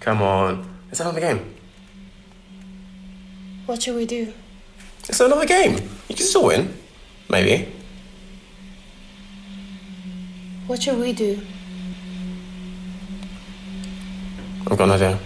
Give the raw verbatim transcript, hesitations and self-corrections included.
Come on. It's another game. What should we do? It's another game. You can still win. Maybe. What should we do? I've got an idea.